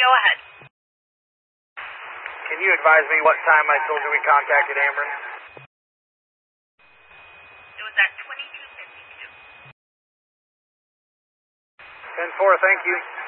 Go ahead. Can you advise me what time I told you we contacted Ameren? It was at 22:52. 10-4, thank you.